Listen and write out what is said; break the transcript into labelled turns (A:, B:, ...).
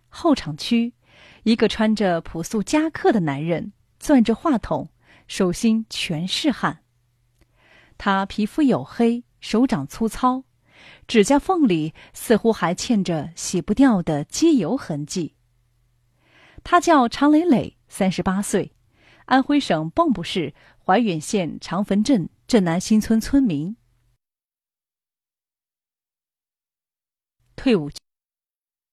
A: 候场区，一个穿着朴素夹克的男人攥着话筒，手心全是汗。他皮肤黝黑，手掌粗糙，指甲缝里似乎还嵌着洗不掉的机油痕迹。他叫常磊磊，38岁，安徽省蚌埠市怀远县长坟镇镇南新村村民。退伍